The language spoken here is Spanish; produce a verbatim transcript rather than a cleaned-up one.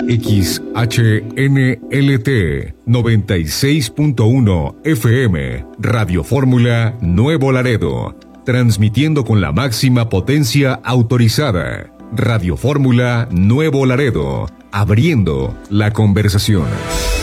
X H N L T noventa y seis punto uno F M, Radio Fórmula Nuevo Laredo, transmitiendo con la máxima potencia autorizada. Radio Fórmula Nuevo Laredo, abriendo la conversación.